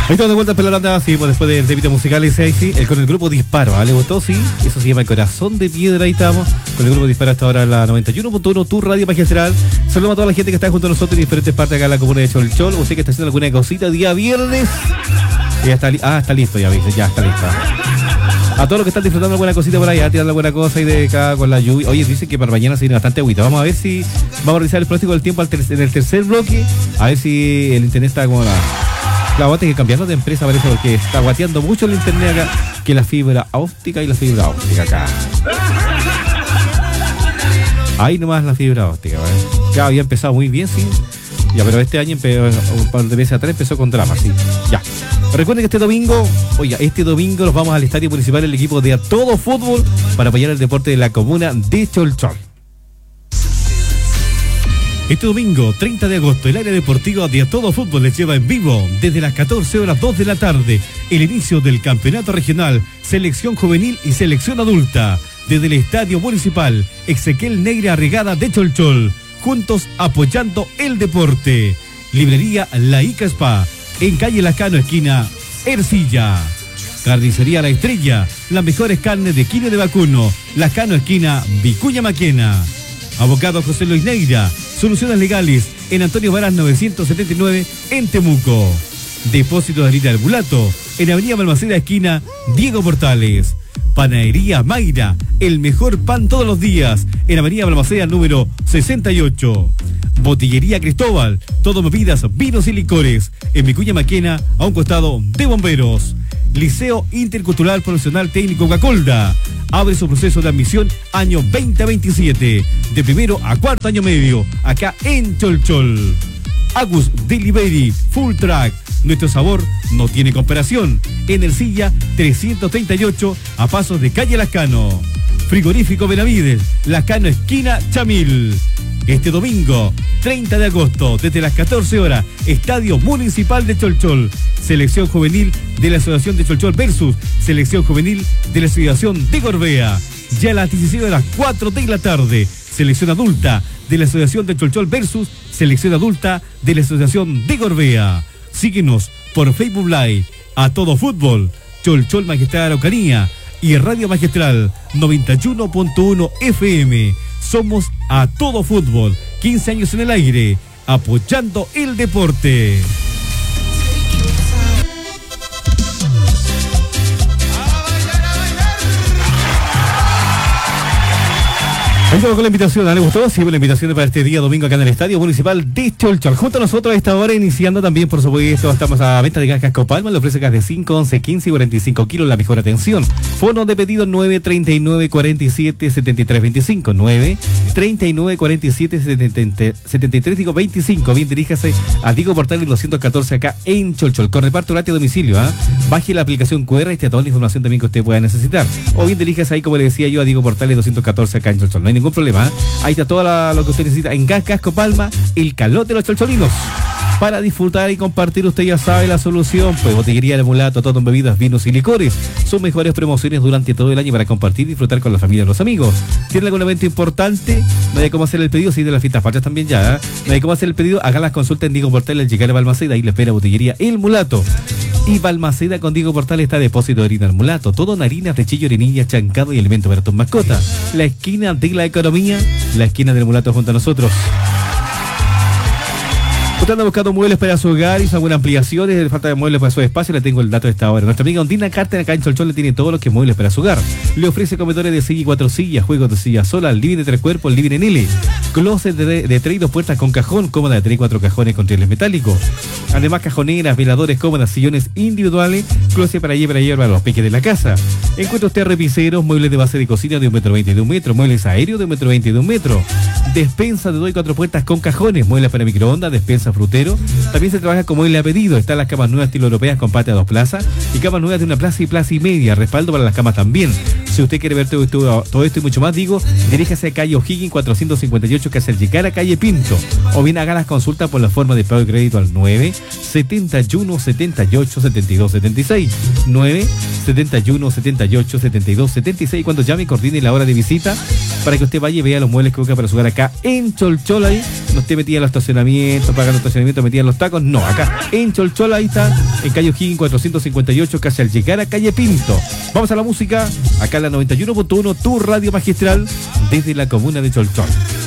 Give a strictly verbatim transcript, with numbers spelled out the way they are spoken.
Ahí estamos de vuelta en Pelotanda, sí, pues después del debito musical y seis, sí, el, con el grupo Disparo, ¿ah? ¿Le gustó? Sí, eso se llama El Corazón de Piedra, ahí estamos, con el grupo Disparo hasta ahora en la noventa y uno punto uno, tu radio magistral. Saludos a toda la gente que está junto a nosotros en diferentes partes acá en la comuna de Cholchol, usted que está haciendo alguna cosita día viernes, ya está, li- ah, está listo, ya dice, ya está listo. A todos los que están disfrutando alguna cosita por ahí, a tirar alguna cosa ahí de acá con la lluvia. Oye, dicen que para mañana se viene bastante agüita. Vamos a ver si vamos a revisar el pronóstico del tiempo al ter- en el tercer bloque, a ver si el internet está como la... Claro, hay que cambiarlo de empresa, parece, porque está guateando mucho el internet acá, que la fibra óptica y la fibra óptica acá. Ahí nomás la fibra óptica, ¿vale? Ya había empezado muy bien, sí. Ya, pero este año, un par de meses atrás, empezó con drama, sí. Ya. Recuerden que este domingo, oiga, este domingo nos vamos al Estadio Municipal, el equipo de A Todo Fútbol, para apoyar el deporte de la comuna de Cholchol. Este domingo, treinta de agosto, el área deportiva de A Todo Fútbol les lleva en vivo, desde las catorce horas dos de la tarde, el inicio del campeonato regional, selección juvenil y selección adulta, desde el Estadio Municipal, Ezequiel Negra Regada de Cholchol, juntos apoyando el deporte. Librería La Ica Spa, en calle Lacano, esquina Ercilla. Carnicería La Estrella, las mejores carnes de quino de vacuno, Lacano, esquina Vicuña Maquena. Abogado José Luis Neira, soluciones legales en Antonio Varas novecientos setenta y nueve en Temuco. Depósito de harina del Mulato en Avenida Balmaceda, esquina Diego Portales. Panadería Mayra, el mejor pan todos los días en Avenida Balmaceda número sesenta y ocho. Botillería Cristóbal, todo bebidas, vinos y licores en Vicuña Maquena, a un costado de Bomberos. Liceo Intercultural Profesional Técnico Cacolda abre su proceso de admisión año veinte veintisiete, de primero a cuarto año medio, acá en Cholchol. Agus Delivery Full Track, nuestro sabor no tiene comparación, en Ercilla trescientos treinta y ocho, a pasos de calle Lascano. Frigorífico Benavides, Lascano, esquina Chamil. Este domingo, treinta de agosto, desde las catorce horas, Estadio Municipal de Cholchol. Selección juvenil de la Asociación de Cholchol versus Selección juvenil de la Asociación de Gorbea. Ya a las dieciséis horas cuatro de la tarde, Selección adulta de la Asociación de Cholchol versus Selección adulta de la Asociación de Gorbea. Síguenos por Facebook Live, A Todo Fútbol, Cholchol Magistral Araucanía y Radio Magistral noventa y uno punto uno F M. Somos A Todo Fútbol, quince años en el aire, apoyando el deporte. Ahí estamos con la invitación, ¿le gustó? Sí, la invitación para este día domingo acá en el Estadio Municipal de Cholchol. Junto a nosotros a esta hora, iniciando también, por supuesto, estamos a venta de gas Casco Palma, le ofrece gas de cinco, once, quince y cuarenta y cinco kilos, la mejor atención. Fono de pedido nueve treinta y nueve cuarenta y siete setenta y tres veinticinco, nueve treinta y nueve cuarenta y siete setenta y tres veinticinco. Bien, diríjase a Diego Portales doscientos catorce acá en Cholchol, con reparto gratis a domicilio, ¿ah? ¿eh? Baje la aplicación Q R y está toda la información también que usted pueda necesitar. O bien, diríjase ahí, como le decía yo, a Diego Portales doscientos catorce acá en Cholchol. No hay ningún problema, ¿eh? Ahí está todo la, lo que usted necesita en Gas Casco Palma, el calor de los cholcholinos. Para disfrutar y compartir, usted ya sabe la solución, pues Botillería del Mulato, todo en bebidas, vinos y licores. Sus mejores promociones durante todo el año para compartir y disfrutar con la familia y los amigos. ¿Tiene algún evento importante? No hay cómo hacer el pedido, sí, de las fiestas patrias también ya, ¿eh? No hay cómo hacer el pedido, hagan las consultas en Diego Portal al llegar a Balmaceda, ahí le espera Botillería El Mulato. Y Balmaceda con Diego Portal está depósito de harina del Mulato, todo en harinas, rechillo, arenilla, chancado y alimento para tus mascotas. La esquina de la economía, la esquina del Mulato junto a nosotros. Usted anda buscando muebles para su hogar, hizo algunas ampliaciones, falta de muebles para su espacio, le tengo el dato de esta hora. Nuestra amiga Ondina Carter acá en Cholchol le tiene todo lo que muebles para su hogar. Le ofrece comedores de silla y cuatro sillas, juegos de silla sola, living de tres cuerpos, living en L, closet de, de tres y dos puertas con cajón, cómoda de tres y cuatro cajones con rieles metálicos. Además, cajoneras, veladores, cómodas, sillones individuales, closet para llevar para llevar a los peques de la casa. Encuentra usted repiseros, muebles de base de cocina de un metro veinte de un metro, muebles aéreos de un metro veinte de un metro, despensa de dos y cuatro puertas con cajones, muebles para microondas, despensa frutero. También se trabaja como él le ha pedido. Están las camas nuevas estilo europeas con patio a dos plazas y camas nuevas de una plaza y plaza y media. Respaldo para las camas también. Si usted quiere ver todo esto, todo esto y mucho más, digo, diríjase a calle O'Higgins cuatrocientos cincuenta y ocho, que hace llegar a calle Pinto. O bien haga las consultas por la forma de pago de crédito al nueve setenta y uno setenta y ocho setenta y dos setenta y seis. nueve setenta y uno setenta y ocho setenta y dos setenta y seis. Cuando llame y coordine la hora de visita para que usted vaya y vea los muebles que busca para su hogar acá en Cholchol. Ahí no esté metida en los estacionamientos, pagando estacionamiento, metida en los tacos. No, acá en Cholchol, ahí está en calle O'Higgins cuatrocientos cincuenta y ocho, casi al llegar a calle Pinto. Vamos a la música, acá en la noventa y uno punto uno, tu radio magistral, desde la comuna de Cholchón.